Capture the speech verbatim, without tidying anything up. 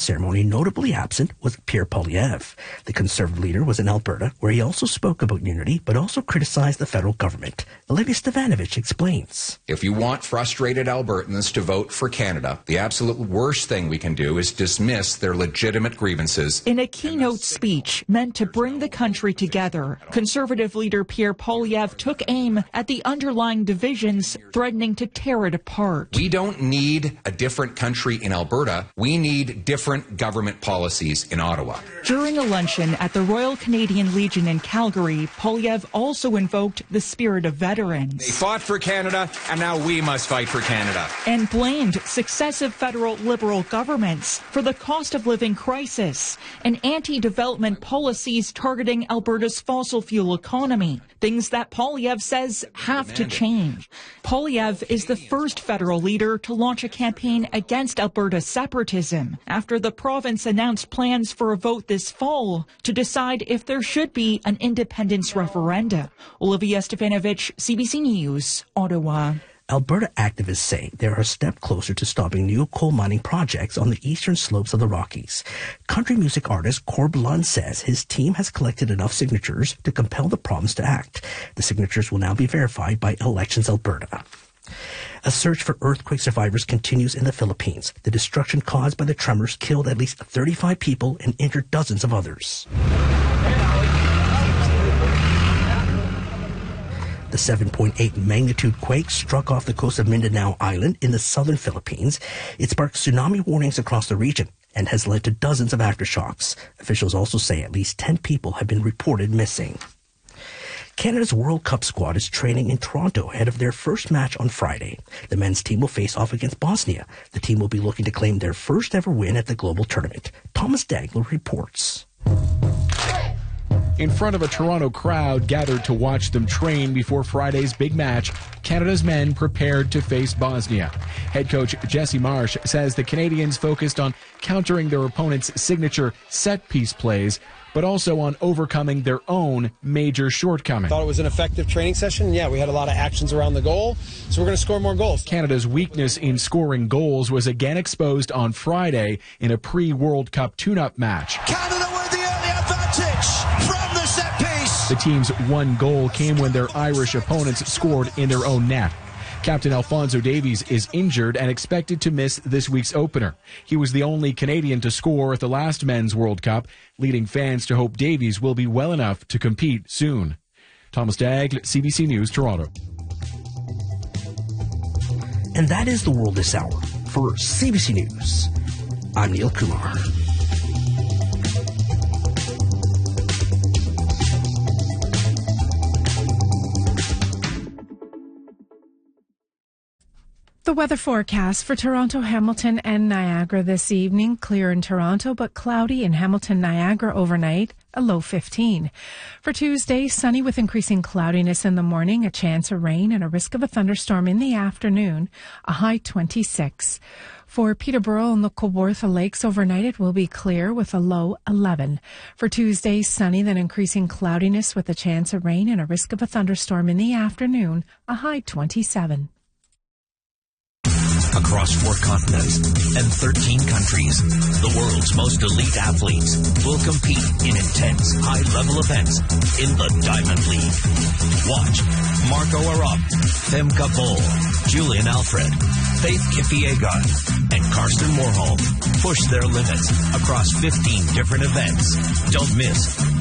ceremony, notably absent was Pierre Poilievre. The Conservative leader was in Alberta, where he also spoke about unity, but also criticized the federal government. Olivia Stevanovich explains. If you want frustrated Albertans to vote for Canada, the absolute worst thing we can do is dismiss their legitimate grievances. In a keynote speech meant to bring the country together, Conservative leader Pierre Poilievre took aim at the underlying divisions threatening to tear it apart. We don't need a different country in Alberta. We need different government policies in Ottawa. During a luncheon at the Royal Canadian Legion in Calgary, Poilievre also invoked the spirit of veterans. They fought for Canada, and now we must fight for Canada. And blamed successive federal Liberal governments for the cost of living crisis and anti-development policies targeting Alberta's fossil fuel economy, things that Poilievre says have to change. Poilievre is the first federal leader to launch a campaign against Alberta separatism after the province announced plans for a vote this fall to decide if there should be an independence referenda. Olivia Stevanovich, C B C News, Ottawa. Alberta activists say they are a step closer to stopping new coal mining projects on the eastern slopes of the Rockies. Country music artist Corb Lund says his team has collected enough signatures to compel the province to act. The signatures will now be verified by Elections Alberta. A search for earthquake survivors continues in the Philippines. The destruction caused by the tremors killed at least thirty-five people and injured dozens of others. The seven point eight magnitude quake struck off the coast of Mindanao Island in the southern Philippines. It sparked tsunami warnings across the region and has led to dozens of aftershocks. Officials also say at least ten people have been reported missing. Canada's World Cup squad is training in Toronto ahead of their first match on Friday. The men's team will face off against Bosnia. The team will be looking to claim their first ever win at the global tournament. Thomas Dagler reports. In front of a Toronto crowd gathered to watch them train before Friday's big match, Canada's men prepared to face Bosnia. Head coach Jesse Marsh says the Canadians focused on countering their opponent's signature set-piece plays, but also on overcoming their own major shortcomings. Thought it was an effective training session. Yeah, we had a lot of actions around the goal, so we're going to score more goals. Canada's weakness in scoring goals was again exposed on Friday in a pre-World Cup tune-up match. Canada with the early advantage from the set piece. The team's one goal came when their Irish opponents scored in their own net. Captain Alphonso Davies is injured and expected to miss this week's opener. He was the only Canadian to score at the last Men's World Cup, leading fans to hope Davies will be well enough to compete soon. Thomas Dagg, C B C News, Toronto. And that is the world this hour. For C B C News, I'm Neil Kumar. The weather forecast for Toronto, Hamilton, and Niagara this evening. Clear in Toronto, but cloudy in Hamilton, Niagara overnight, a low fifteen. For Tuesday, sunny with increasing cloudiness in the morning, a chance of rain and a risk of a thunderstorm in the afternoon, a high twenty-six. For Peterborough and the Kawartha Lakes overnight, it will be clear with a low eleven. For Tuesday, sunny, then increasing cloudiness with a chance of rain and a risk of a thunderstorm in the afternoon, a high twenty-seven. Across four continents and thirteen countries, the world's most elite athletes will compete in intense, high-level events in the Diamond League. Watch Marco Arop, Femke Bol, Julian Alfred, Faith Kipyegon, and Karsten Warholm push their limits across fifteen different events. Don't miss